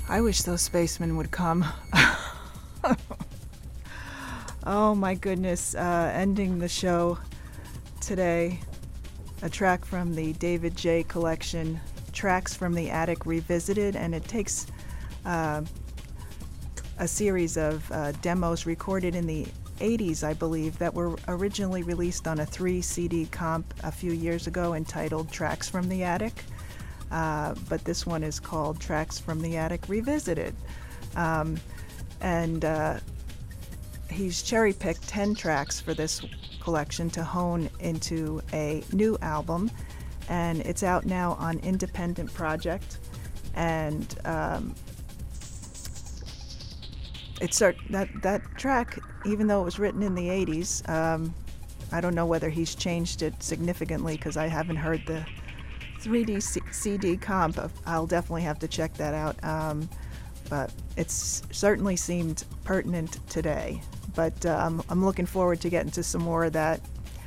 I wish those spacemen would come. Oh my goodness, ending the show today, a track from the David J. collection, Tracks from the Attic Revisited, and it takes a series of demos recorded in the 80s, I believe, that were originally released on a 3-CD comp a few years ago entitled Tracks from the Attic. But this one is called Tracks from the Attic Revisited. He's cherry-picked 10 tracks for this collection to hone into a new album, and it's out now on Independent Project. And that track, even though it was written in the 80s, I don't know whether he's changed it significantly because I haven't heard the 3D CD comp. I'll definitely have to check that out. But it's certainly seemed pertinent today. But I'm looking forward to getting to some more of that.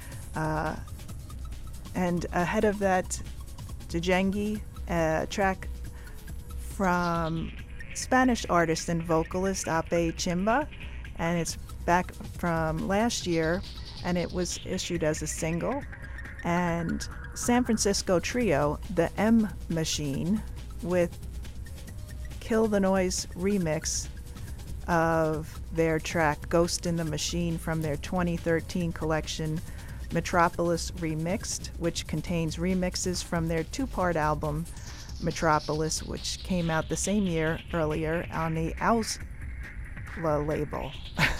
And ahead of that, Django, a track from Spanish artist and vocalist Ape Chimba, and it's back from last year, and it was issued as a single. And San Francisco trio, The M Machine, with Kill the Noise remix of their track Ghost in the Machine from their 2013 collection Metropolis Remixed, which contains remixes from their 2-part album Metropolis, which came out the same year earlier on the Ausla label.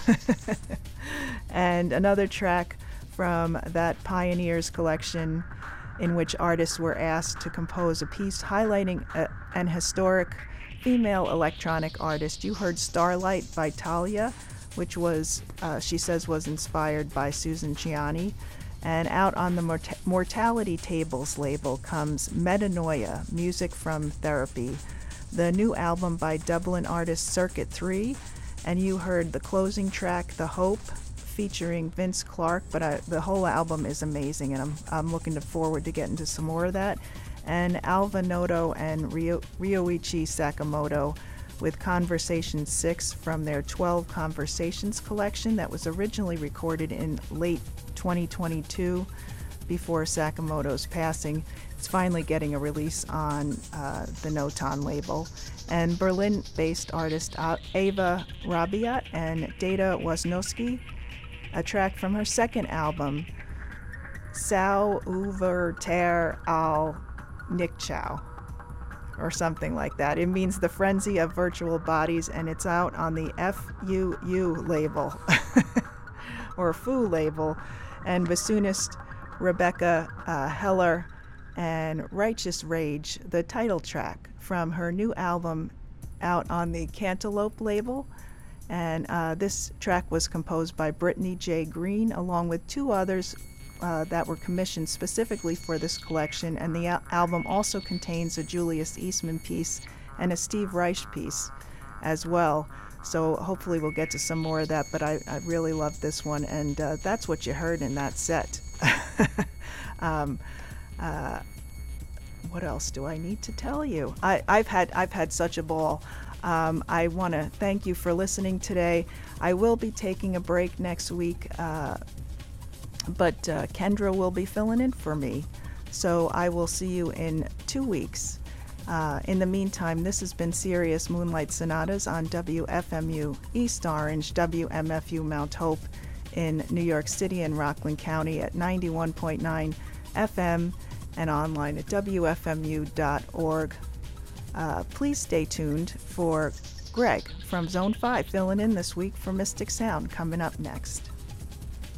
And another track from that Pioneers collection, in which artists were asked to compose a piece highlighting an historic female electronic artist. You heard Starlight by Talia, which was, she says, was inspired by Susan Ciani. And out on the Mortality Tables label comes Metanoia, music from Therapy, the new album by Dublin artist Circuit 3. And you heard the closing track, The Hope, featuring Vince Clarke, but the whole album is amazing, and I'm looking forward to getting to some more of that. And Alva Noto and Ryoichi Sakamoto with Conversation 6 from their 12 Conversations collection that was originally recorded in late 2022 before Sakamoto's passing. It's finally getting a release on the Noton label. And Berlin-based artist Ava Rabiat and Data Wasnowski, a track from her second album, Sau Over Ter Al Nikchau, or something like that. It means the frenzy of virtual bodies, and it's out on the FUU label, or Foo label. And bassoonist Rebecca Heller and Righteous Rage, the title track from her new album out on the Cantaloupe label. And this track was composed by Brittany J. Green, along with 2 others that were commissioned specifically for this collection. And the album also contains a Julius Eastman piece and a Steve Reich piece as well. So hopefully we'll get to some more of that, but I really love this one, and that's what you heard in that set. What else do I need to tell you? I've had such a ball. I want to thank you for listening today. I will be taking a break next week, but Kendra will be filling in for me. So I will see you in 2 weeks. In the meantime, this has been Sirius Moonlight Sonatas on WFMU East Orange, WMFU Mount Hope in New York City and Rockland County at 91.9 FM and online at WFMU.org. Please stay tuned for Greg from Zone 5 filling in this week for Mystic Sound coming up next.